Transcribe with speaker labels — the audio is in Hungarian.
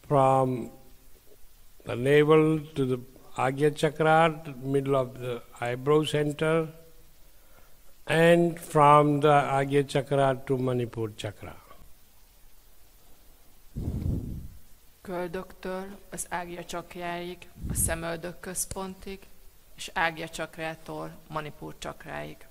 Speaker 1: from the navel to the Agya Chakra, middle of the eyebrow center, and from the Agya Chakra to Manipur Chakra.
Speaker 2: Köldöktől az Ágya Csakráig, a szemöldök központig, és Ágya Csakrától Manipur Csakráig.